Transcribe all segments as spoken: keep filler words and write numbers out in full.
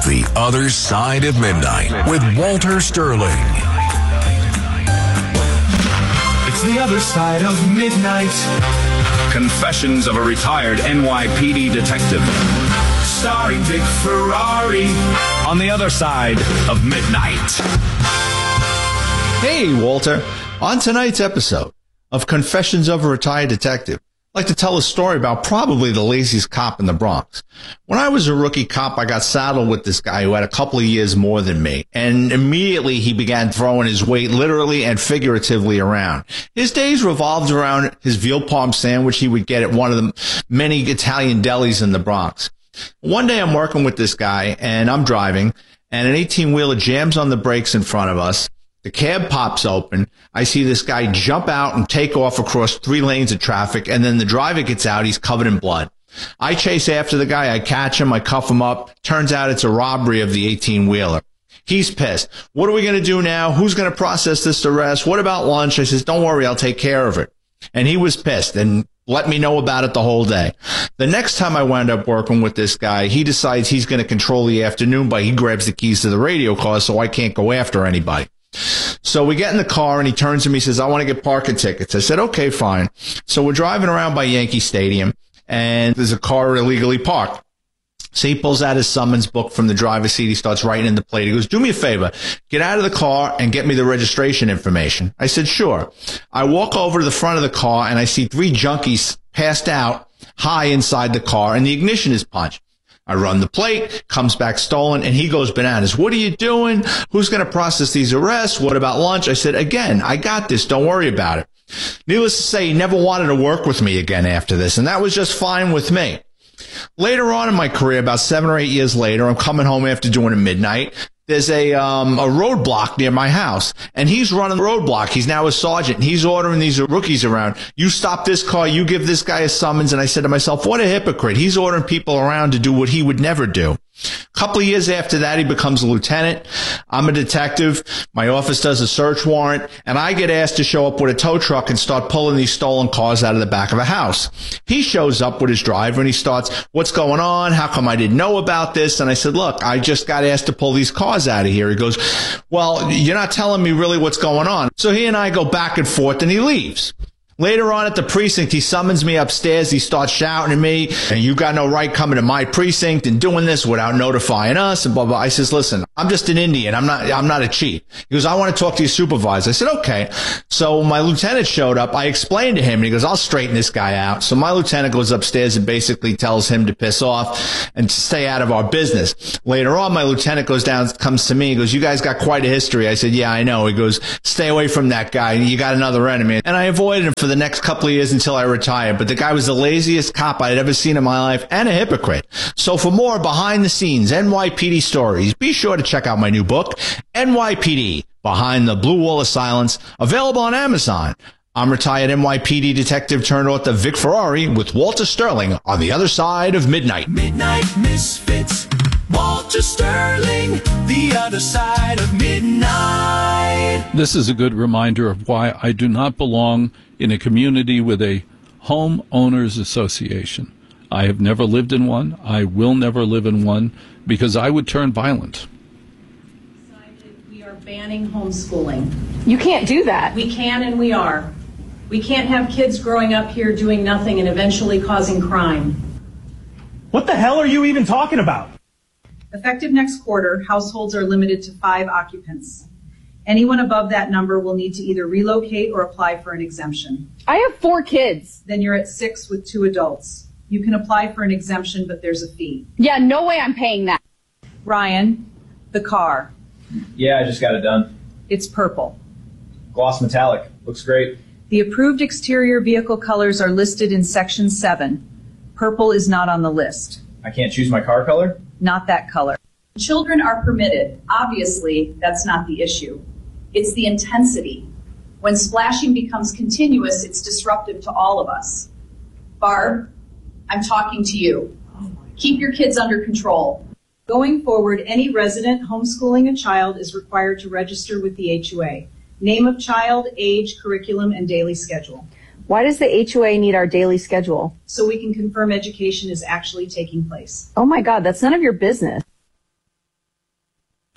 The Other Side of Midnight with Walter Sterling. It's The Other Side of Midnight. Confessions of a retired N Y P D detective. Starring Vic Ferrari. On The Other Side of Midnight. Hey, Walter. On tonight's episode of Confessions of a Retired Detective, I'd like to tell a story about probably the laziest cop in the Bronx. When I was a rookie cop, I got saddled with this guy who had a couple of years more than me, and immediately he began throwing his weight literally and figuratively around. His days revolved around his veal parm sandwich he would get at one of the many Italian delis in the Bronx. One day I'm working with this guy, and I'm driving, and an eighteen-wheeler jams on the brakes in front of us. The cab pops open. I see this guy jump out and take off across three lanes of traffic, and then the driver gets out. He's covered in blood. I chase after the guy. I catch him. I cuff him up. Turns out it's a robbery of the eighteen-wheeler. He's pissed. What are we going to do now? Who's going to process this arrest? What about lunch? I says, don't worry, I'll take care of it. And he was pissed and let me know about it the whole day. The next time I wound up working with this guy, he decides he's going to control the afternoon, but he grabs the keys to the radio car, so I can't go after anybody. So we get in the car, and he turns to me and says, I want to get parking tickets. I said, okay, fine. So we're driving around by Yankee Stadium, and there's a car illegally parked. So he pulls out his summons book from the driver's seat. He starts writing in the plate. He goes, do me a favor. Get out of the car and get me the registration information. I said, sure. I walk over to the front of the car, and I see three junkies passed out high inside the car, and the ignition is punched. I run the plate, comes back stolen, and he goes bananas. What are you doing? Who's going to process these arrests? What about lunch? I said, again, I got this. Don't worry about it. Needless to say, he never wanted to work with me again after this, and that was just fine with me. Later on in my career, about seven or eight years later, I'm coming home after doing a midnight. There's a um a roadblock near my house, and he's running the roadblock. He's now a sergeant, and he's ordering these rookies around. You stop this car, you give this guy a summons. And I said to myself, what a hypocrite. He's ordering people around to do what he would never do. A couple of years after that, he becomes a lieutenant. I'm a detective. My office does a search warrant, and I get asked to show up with a tow truck and start pulling these stolen cars out of the back of a house. He shows up with his driver, and he starts, what's going on? How come I didn't know about this? And I said, look, I just got asked to pull these cars out of here. He goes, well, you're not telling me really what's going on. So he and I go back and forth, and he leaves. Later on at the precinct, he summons me upstairs. He starts shouting at me, and you got no right coming to my precinct and doing this without notifying us and blah, blah. I says, listen, I'm just an Indian. I'm not, I'm not a cheat. He goes, I want to talk to your supervisor. I said, okay. So my lieutenant showed up. I explained to him, and he goes, I'll straighten this guy out. So my lieutenant goes upstairs and basically tells him to piss off and to stay out of our business. Later on, my lieutenant goes down, comes to me. He goes, you guys got quite a history. I said, yeah, I know. He goes, stay away from that guy. You got another enemy. And I avoided him for the next couple of years until I retired. But the guy was the laziest cop I'd ever seen in my life, and a hypocrite. So for more behind the scenes N Y P D stories, be sure to check out my new book, N Y P D Behind the Blue Wall of Silence, available on Amazon. I'm retired N Y P D detective turned author Vic Ferrari with Walter Sterling on The Other Side of Midnight. Midnight Misfits. Walter Sterling. The Other Side of Midnight. This is a good reminder of why I do not belong in a community with a homeowners association. I have never lived in one. I will never live in one because I would turn violent. We are banning homeschooling. You can't do that. We can and we are. We can't have kids growing up here doing nothing and eventually causing crime. What the hell are you even talking about? Effective next quarter, households are limited to five occupants. Anyone above that number will need to either relocate or apply for an exemption. I have four kids. Then you're at six with two adults. You can apply for an exemption, but there's a fee. Yeah, no way I'm paying that. Ryan, the car. Yeah, I just got it done. It's purple. Gloss metallic. Looks great. The approved exterior vehicle colors are listed in section seven. Purple is not on the list. I can't choose my car color? Not that color. Children are permitted. Obviously, that's not the issue. It's the intensity. When splashing becomes continuous, it's disruptive to all of us. Barb, I'm talking to you. Keep your kids under control. Going forward, any resident homeschooling a child is required to register with the H U A. Name of child, age, curriculum, and daily schedule. Why does the H U A need our daily schedule? So we can confirm education is actually taking place. Oh my God, that's none of your business.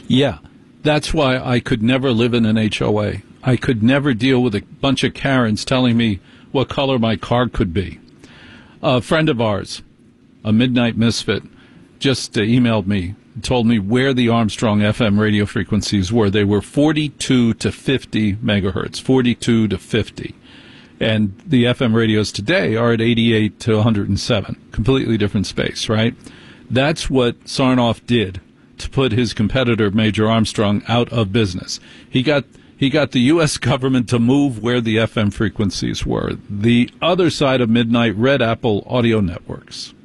Yeah, that's why I could never live in an H O A. I could never deal with a bunch of Karens telling me what color my car could be. A friend of ours, a Midnight Misfit, just uh, emailed me, told me where the Armstrong F M radio frequencies were. They were forty-two to fifty megahertz, forty-two to fifty. And the F M radios today are at eighty-eight to one hundred seven. Completely different space, right? That's what Sarnoff did to put his competitor, Major Armstrong, out of business. He got he got the U S government to move where the F M frequencies were. The other side of midnight, Red Apple Audio Networks.